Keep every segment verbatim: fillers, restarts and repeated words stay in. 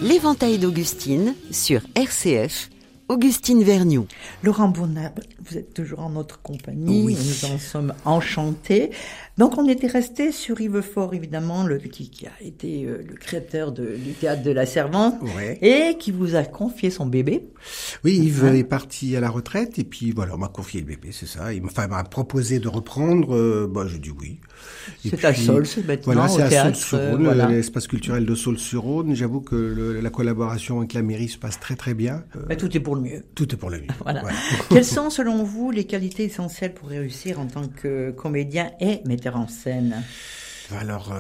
L'éventail d'Augustine sur R C F, Augustine Vergniaud. Laurent Bournable, vous êtes toujours en notre compagnie, Oui. nous en sommes enchantés. Donc on était resté sur Yves Faure, évidemment, le, qui, qui a été euh, le créateur de, du théâtre de la Servante, Ouais. et qui vous a confié son bébé. Oui, Yves Hein? est parti à la retraite et puis voilà, on m'a confié le bébé, c'est ça. Il m'a, enfin, il m'a proposé de reprendre, euh, bah, j'ai dit oui. Et C'est à puis, Saulx, maintenant, voilà, au c'est à théâtre. Saulx-sur-Rhône, euh, voilà. l'espace culturel de Saulx-sur-Rhône. J'avoue que le, la collaboration avec la mairie se passe très très bien. Euh, Mais tout est pour le mieux. tout est pour le mieux. Voilà. Voilà. Quelles sont, selon vous, les qualités essentielles pour réussir en tant que comédien et metteur en scène? Alors,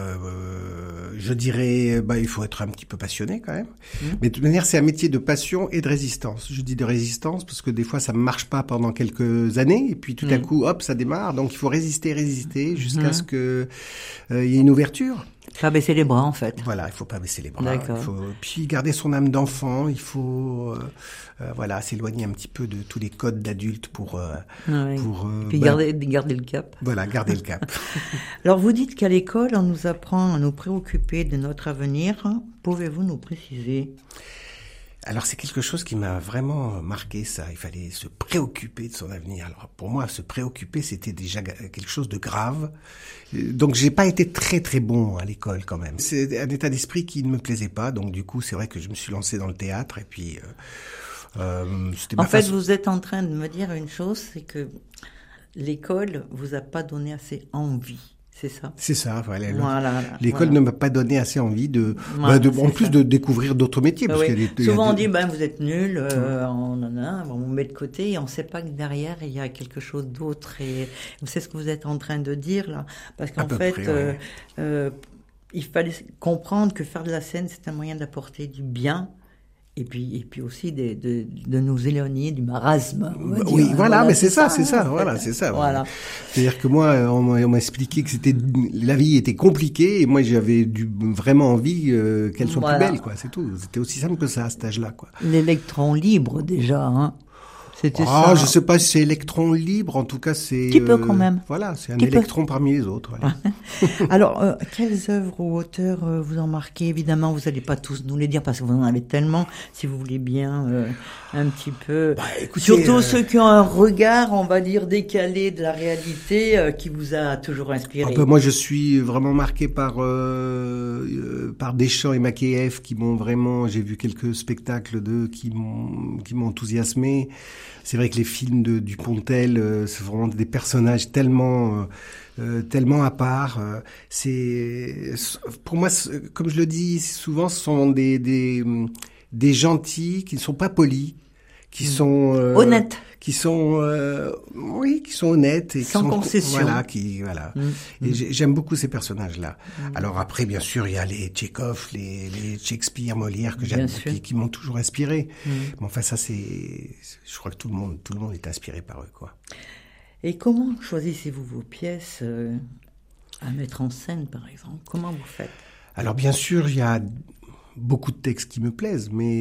euh, je dirais, bah, il faut être un petit peu passionné quand même. Mmh. Mais de toute manière, c'est un métier de passion et de résistance. Je dis de résistance parce que des fois, ça ne marche pas pendant quelques années et puis tout à Mmh. coup, hop, ça démarre. Donc, il faut résister, résister jusqu'à Mmh. ce que euh, il y ait une ouverture. Pas baisser les bras, en fait. Voilà, il faut pas baisser les bras. D'accord. Il faut puis garder son âme d'enfant. Il faut, euh, euh, voilà, s'éloigner un petit peu de tous les codes d'adultes pour, euh, Oui. pour, euh, Puis bah, garder, garder le cap. voilà, garder le cap. Alors, vous dites qu'à l'école, on nous apprend à nous préoccuper de notre avenir. Pouvez-vous nous préciser? Alors c'est quelque chose qui m'a vraiment marqué, ça. Il fallait se préoccuper de son avenir. Alors pour moi, se préoccuper, c'était déjà quelque chose de grave. Donc j'ai pas été très très bon à l'école quand même. C'est un état d'esprit qui ne me plaisait pas. Donc du coup, c'est vrai que je me suis lancé dans le théâtre et puis euh, euh, c'était En ma fait, façon. vous êtes en train de me dire une chose, c'est que l'école vous a pas donné assez envie. C'est ça? C'est ça. Voilà. Voilà. L'école voilà. ne m'a pas donné assez envie de, Voilà, bah, de c'est en plus ça. de découvrir d'autres métiers. Ah Parce oui. qu'il y a des- il y a Souvent on des- dit ben vous êtes nul, euh, on en a, on vous met de côté et on ne sait pas que derrière il y a quelque chose d'autre et c'est ce que vous êtes en train de dire là, parce À qu'en peu fait près, euh, ouais. euh, il fallait comprendre que faire de la scène c'est un moyen d'apporter du bien. Et puis, et puis aussi de, de, de nous éloigner du marasme. on va Oui, dire. voilà, mais c'est ça, c'est hein, ça, en fait. voilà, c'est ça. Voilà. C'est-à-dire que moi, on m'a, on m'a expliqué que c'était, la vie était compliquée et moi j'avais du, vraiment envie euh, qu'elle soit Voilà. plus belle, quoi. C'est tout. C'était aussi simple que ça à cet âge-là, quoi. L'électron libre déjà, hein. C'était Ah, ça. je sais pas si c'est électron libre, en tout cas c'est. Petit peu quand même. Voilà, c'est un Petit peu. électron parmi les autres. Voilà. Alors, euh, quelles œuvres ou auteurs euh, vous en marquez? Évidemment, vous n'allez pas tous nous les dire parce que vous en avez tellement, si vous voulez bien euh, un petit peu. Bah, écoutez, Surtout euh, ceux qui ont un regard, on va dire, décalé de la réalité, euh, qui vous a toujours inspiré. Un peu, moi, je suis vraiment marqué par euh, euh, par Deschamps et Makeyev qui m'ont vraiment. J'ai vu quelques spectacles d'eux qui m'ont qui m'ont enthousiasmé. C'est vrai que les films de Dupontel, euh, c'est vraiment des personnages tellement euh, euh, tellement à part. Euh, c'est pour moi, c'est- comme je le dis souvent, ce sont des des des gentils qui ne sont pas polis, qui sont euh, Honnête. qui sont euh, oui, qui sont honnêtes et Sans qui sont concession. voilà, qui voilà. Mm. Et j'ai- j'aime beaucoup ces personnages-là. Alors après, bien sûr, il y a les Tchekhov, les, les Shakespeare, Molière que Bien j'aime, sûr. qui, qui m'ont toujours inspiré. Mm. Mais enfin, ça c'est, je crois que tout le monde, tout le monde est inspiré par eux, quoi. Et comment choisissez-vous vos pièces euh, à mettre en scène, par exemple? Comment vous faites? Alors bien sûr, il y a beaucoup de textes qui me plaisent, mais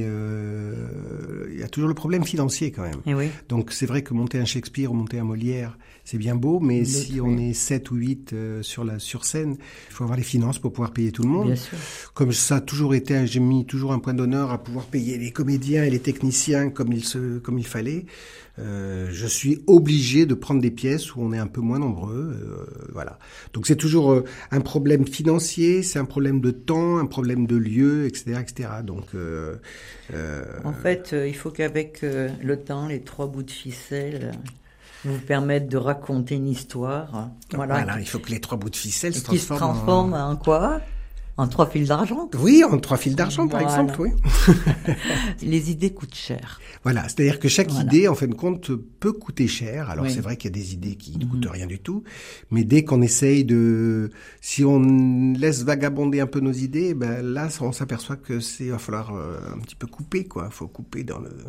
euh, il y a toujours le problème financier quand même. Eh oui. Donc c'est vrai que monter un Shakespeare ou monter un Molière, c'est bien beau, mais Le si truc. on est sept ou huit euh, sur la sur scène, il faut avoir les finances pour pouvoir payer tout le monde. Bien sûr. Comme ça a toujours été, un- j'ai mis toujours un point d'honneur à pouvoir payer les comédiens et les techniciens comme il se, comme il fallait. Euh, je suis obligé de prendre des pièces où on est un peu moins nombreux, euh, voilà. Donc c'est toujours euh, un problème financier, c'est un problème de temps, un problème de lieu, et cetera, et cetera. Donc euh, euh, En fait, euh, il faut qu'avec euh, le temps, les trois bouts de ficelle euh, vous permettent de raconter une histoire. Voilà. voilà, il faut que les trois bouts de ficelle Et se qui se transforment. transforme en... en quoi? En trois fils d'argent. Oui, en trois fils d'argent, par Voilà. exemple, oui. Les idées coûtent cher. Voilà, c'est-à-dire que chaque Voilà. idée, en fin de compte, peut coûter cher. Alors Oui. c'est vrai qu'il y a des idées qui ne Mhm. coûtent rien du tout, mais dès qu'on essaye de, si on laisse vagabonder un peu nos idées, ben là, on s'aperçoit que c'est, il va falloir euh, un petit peu couper, quoi. Il faut couper dans le,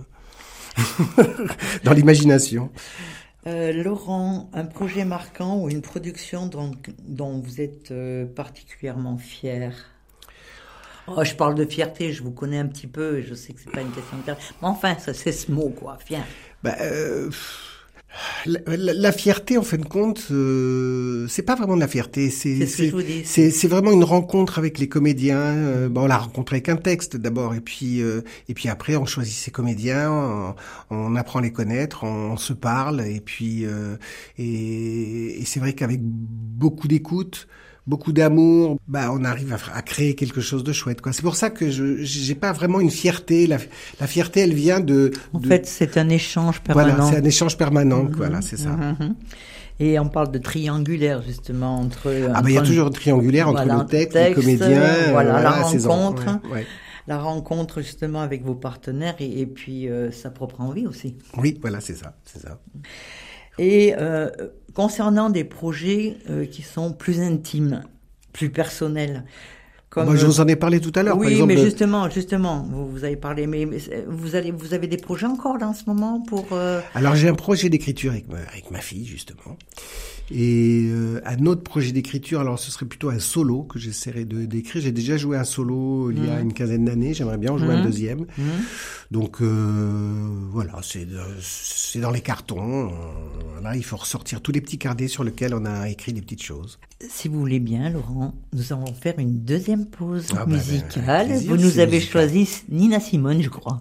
dans l'imagination. Euh, Laurent, un projet marquant ou une production dont, dont vous êtes euh, particulièrement fier? Oh, je parle de fierté, je vous connais un petit peu, je sais que c'est pas une question de fierté. Mais enfin, ça, c'est ce mot, quoi, fier. Ben, euh, La, la, la fierté, en fin de compte, euh, c'est pas vraiment de la fierté. C'est, c'est, c'est, c'est, c'est vraiment une rencontre avec les comédiens. Euh, bon, on l'a rencontré avec un texte d'abord, et puis euh, et puis après, on choisit ses comédiens, on, on apprend à les connaître, on, on se parle, et puis euh, et, et c'est vrai qu'avec beaucoup d'écoute, beaucoup d'amour, bah on arrive à, à créer quelque chose de chouette, quoi. C'est pour ça que je j'ai pas vraiment une fierté. La, la fierté, elle vient de. En de, fait, c'est un échange permanent. Voilà, c'est un échange permanent. Mmh, voilà, c'est ça. Mmh. Et on parle de triangulaire justement entre. Ah ben il y a toujours un triangulaire entre voilà, le texte, texte, les comédiens, voilà, voilà, la rencontre, ouais, ouais. la rencontre justement avec vos partenaires et, et puis euh, sa propre envie aussi. Oui, voilà, c'est ça, c'est ça. Et euh, concernant des projets euh, qui sont plus intimes, plus personnels. Comme, bah, je vous en ai parlé tout à l'heure. Oui, par exemple, mais justement, justement, vous, vous avez parlé, mais, mais vous allez, vous avez des projets encore là en ce moment pour. Euh... Alors j'ai un projet d'écriture avec ma, avec ma fille justement, et euh, un autre projet d'écriture. Alors ce serait plutôt un solo que j'essaierai de d'écrire. J'ai déjà joué un solo il y a mmh. une quinzaine d'années. J'aimerais bien en jouer mmh. un deuxième. Mmh. Donc euh, voilà, c'est c'est dans les cartons. Là, il faut ressortir tous les petits carnets sur lesquels on a écrit des petites choses. Si vous voulez bien, Laurent, nous allons faire une deuxième pause ah bah musicale. Ben, plaisir, vous nous avez musical. choisi Nina Simone, je crois.